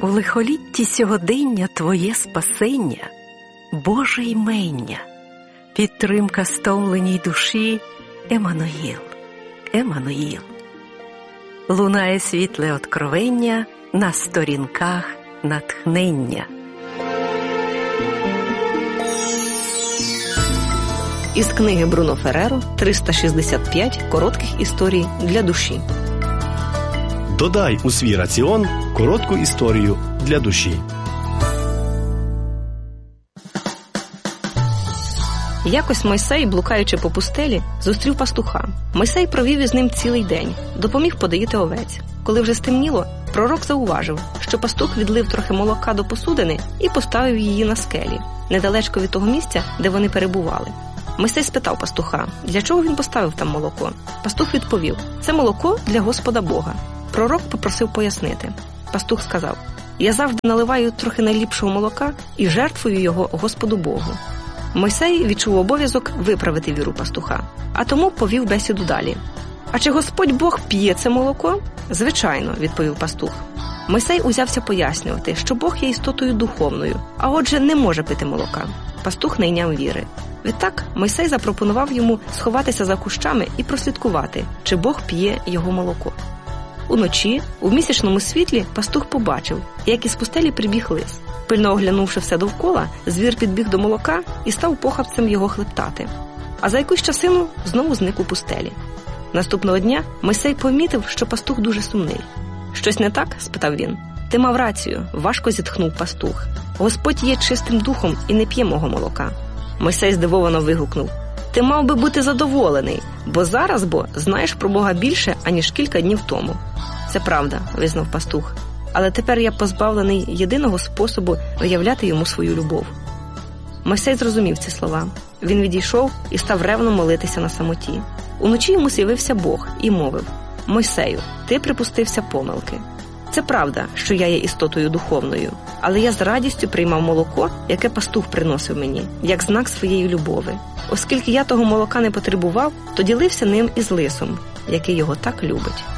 У лихолітті сьогодення твоє спасення, Боже ймення, підтримка стомленій душі, Еммануїл, Еммануїл. Лунає світле откровення на сторінках натхнення. Із книги Бруно Ферреро «365 коротких історій для душі». Додай у свій раціон коротку історію для душі. Якось Мойсей, блукаючи по пустелі, зустрів пастуха. Мойсей провів із ним цілий день, допоміг подоїти овець. Коли вже стемніло, пророк зауважив, що пастух відлив трохи молока до посудини і поставив її на скелі, недалечко від того місця, де вони перебували. Мойсей спитав пастуха, для чого він поставив там молоко. Пастух відповів, це молоко для Господа Бога. Пророк попросив пояснити. Пастух сказав, я завжди наливаю трохи найліпшого молока і жертвую його Господу Богу. Мойсей відчув обов'язок виправити віру пастуха, а тому повів бесіду далі. А чи Господь Бог п'є це молоко? Звичайно, відповів пастух. Мойсей узявся пояснювати, що Бог є істотою духовною, а отже не може пити молока. Пастух не йняв віри. Відтак Мойсей запропонував йому сховатися за кущами і прослідкувати, чи Бог п'є його молоко. Уночі, у місячному світлі, пастух побачив, як із пустелі прибіг лис. Пильно оглянувши все довкола, звір підбіг до молока і став похапцем його хлептати. А за якусь часину знову зник у пустелі. Наступного дня Мойсей помітив, що пастух дуже сумний. «Щось не так?» – спитав він. «Ти мав рацію», – важко зітхнув пастух. «Господь є чистим духом і не п'є мого молока». Мойсей здивовано вигукнув. «Ти мав би бути задоволений, бо зараз знаєш про Бога більше, аніж кілька днів тому». «Це правда», – визнав пастух. «Але тепер я позбавлений єдиного способу виявляти йому свою любов». Мойсей зрозумів ці слова. Він відійшов і став ревно молитися на самоті. Уночі йому з'явився Бог і мовив: «Мойсею, ти припустився помилки. Це правда, що я є істотою духовною, але я з радістю приймав молоко, яке пастух приносив мені, як знак своєї любові. Оскільки я того молока не потребував, то ділився ним із лисом, який його так любить».